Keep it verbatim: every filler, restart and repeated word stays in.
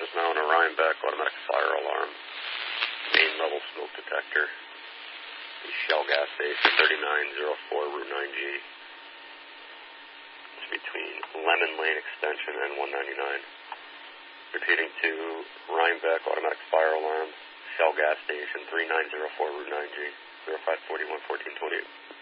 is now on a Rhinebeck automatic fire alarm. Main level smoke detector. The Shell gas station, thirty-nine oh four Route nine G. It's between Lemon Lane Extension and one ninety-nine. Repeating to Rhinebeck automatic fire alarm. Shell gas station, thirty-nine oh four Route nine G. zero five four one, fourteen twenty-eight.